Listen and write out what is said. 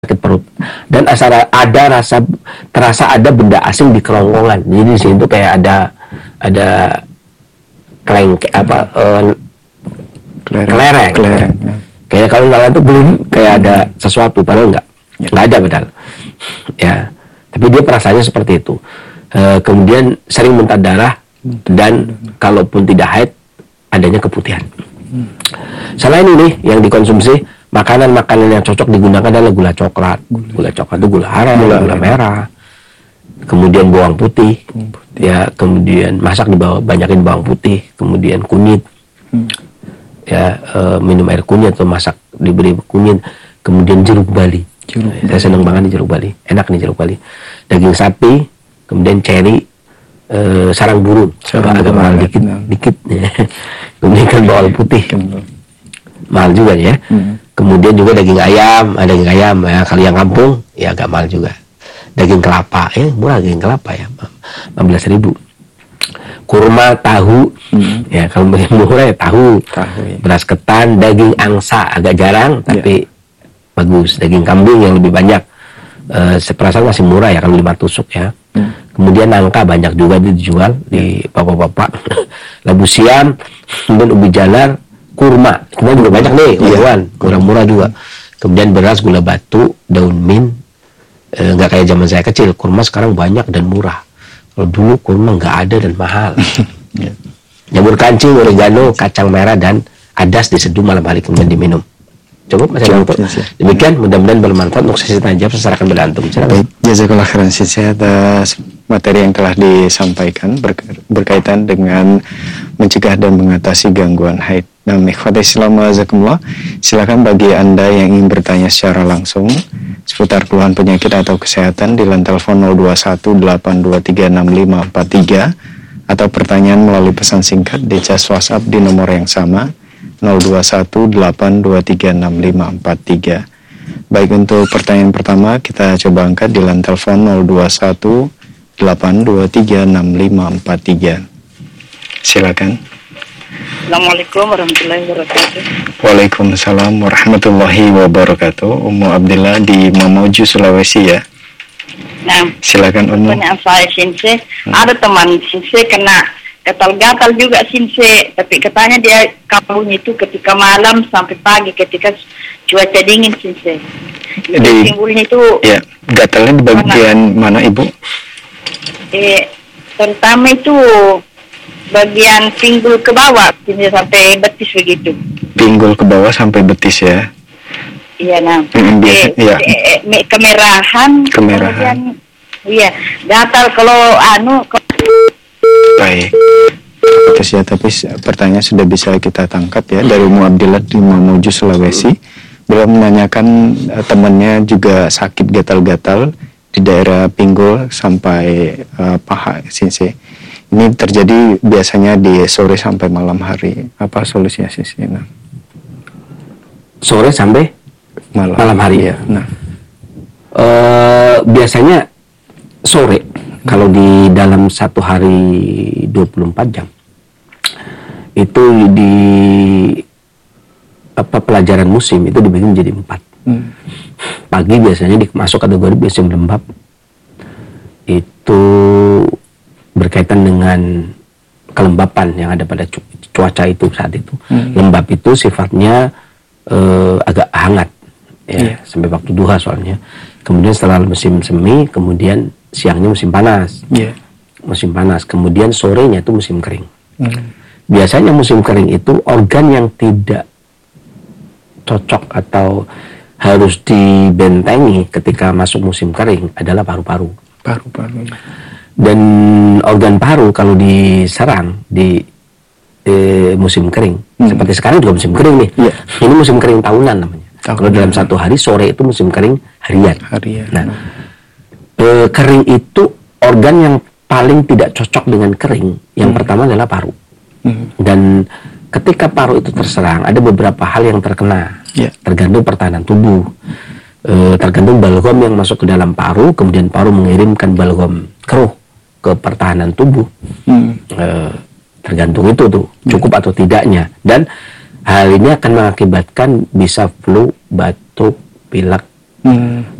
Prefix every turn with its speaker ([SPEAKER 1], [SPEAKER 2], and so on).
[SPEAKER 1] sakit perut, dan terasa ada benda asing di kerongkongan. Jadi di sini tuh kayak ada kelereng. Kayak kalau nggak tuh belum kayak ada sesuatu, padahal nggak ada padahal. Ya, tapi dia perasaannya seperti itu. Kemudian sering muntah darah, dan kalaupun tidak haid adanya keputihan. Selain ini yang dikonsumsi, makanan-makanan yang cocok digunakan adalah gula coklat. Gula coklat itu gula aren, gula merah. Kemudian bawang putih. Ya, kemudian masak banyakin bawang putih, kemudian kunyit. Ya, minum air kunyit atau masak diberi kunyit. Kemudian jeruk bali. Saya senang banget nih jeruk bali. Enak nih jeruk bali. Daging sapi, kemudian ceri, sarang burung. Agak mahal dikit. Ya. Kemudian kan bawang putih. Mahal juga ya. Kemudian juga daging ayam ya, kalau yang kampung ya agak mahal juga. Daging kelapa, murah daging kelapa ya, 15.000. Kurma, tahu, ya kalau murah ya tahu ya. Beras ketan, daging angsa agak jarang tapi bagus. Daging kambing yang lebih banyak, seperasaan masih murah ya kalau 5 tusuk ya. Kemudian nangka banyak juga dijual di bapak-bapak. Labu siam, kemudian ubi jalar, kurma juga banyak nih, murah-murah juga. Kemudian beras, gula batu, daun mint, nggak kayak zaman saya kecil. Kurma sekarang banyak dan murah. Kalau dulu kurma nggak ada dan mahal. Jamur kancing, oregano, kacang merah, dan adas diseduh malam hari kemudian diminum. Cukup Mas Yanto. Demikian, mudah-mudahan bermanfaat untuk sesi tanya jawab. Saya serahkan pada antum.
[SPEAKER 2] Baik, jazakallah khairan saya atas materi yang telah disampaikan berkaitan dengan mencegah dan mengatasi gangguan haid. Nah, ikhwati Islam wazakumullah, silakan bagi Anda yang ingin bertanya secara langsung seputar keluhan penyakit atau kesehatan di line telepon 0218236543 atau pertanyaan melalui pesan singkat di chat WhatsApp di nomor yang sama 0218236543. Baik, untuk pertanyaan pertama kita coba angkat di line telepon 0218236543. Silakan.
[SPEAKER 3] Assalamualaikum warahmatullahi wabarakatuh.
[SPEAKER 2] Waalaikumsalam warahmatullahi wabarakatuh. Ummu Abdillah di Mamuju, Sulawesi ya.
[SPEAKER 3] Nah,
[SPEAKER 2] silakan Ummu.
[SPEAKER 3] Pertanyaan saya Sinse, ada teman Sinse kena gatal-gatal juga Sinse, tapi katanya dia kambuhnya itu ketika malam sampai pagi ketika cuaca dingin Sinse. Timbulnya itu
[SPEAKER 2] ya, gatalnya di bagian mana Ibu?
[SPEAKER 3] Terutama itu bagian pinggul ke bawah sampai betis begitu. Pinggul ke bawah sampai betis ya? Iya, nah. Kemerahan. Kemudian, iya, gatal kalau
[SPEAKER 2] Baik. Terus ya, tapi pertanyaan sudah bisa kita tangkap ya dari Ummu Abdillah di Mamuju, Sulawesi. Beliau menanyakan temannya juga sakit gatal-gatal di daerah pinggul sampai paha Sinse. Ini terjadi biasanya di sore sampai malam hari. Apa solusinya sih? Nah.
[SPEAKER 1] Sore sampai malam hari ya. Nah, biasanya sore. Kalau di dalam satu hari 24 jam itu di pelajaran musim itu dibagi menjadi 4. Pagi biasanya masuk kategori musim lembab. Itu berkaitan dengan kelembapan yang ada pada cuaca itu saat itu. Lembab itu sifatnya agak hangat ya, sampai waktu duha soalnya. Kemudian setelah musim semi, kemudian siangnya musim panas. Musim panas. Kemudian sorenya itu musim kering. Biasanya musim kering itu organ yang tidak cocok atau harus dibentengi ketika masuk musim kering adalah paru-paru. Dan organ paru kalau diserang di musim kering, seperti sekarang juga musim kering nih. Ini musim kering tahunan namanya. Kalau dalam satu hari, sore itu musim kering harian. Nah, kering itu organ yang paling tidak cocok dengan kering. Yang pertama adalah paru. Dan ketika paru itu terserang, ada beberapa hal yang terkena. Tergantung pertahanan tubuh. Tergantung balgam yang masuk ke dalam paru, kemudian paru mengirimkan balgam keruh ke pertahanan tubuh. Tergantung itu tuh cukup atau tidaknya, dan hal ini akan mengakibatkan bisa flu, batuk, pilek,
[SPEAKER 2] Hmm.